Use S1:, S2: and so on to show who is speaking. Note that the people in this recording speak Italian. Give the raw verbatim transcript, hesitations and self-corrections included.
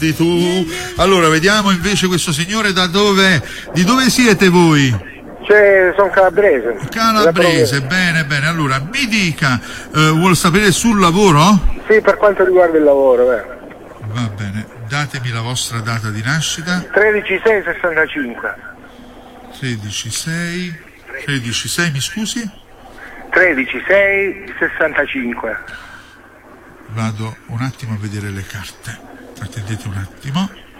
S1: guardi tu. Allora, vediamo invece questo signore da dove, di dove siete voi?
S2: Cioè, sono calabrese.
S1: Calabrese, bene, bene. Allora, mi dica, eh, vuol sapere sul lavoro?
S2: Sì, per quanto riguarda il lavoro, eh.
S1: Va bene, datemi la vostra data di nascita.
S2: tredici sei sessantacinque.
S1: tredici sei, tredici sei, mi scusi?
S2: tredici sei sessantacinque.
S1: Vado un attimo a vedere le carte. Attendete un attimo.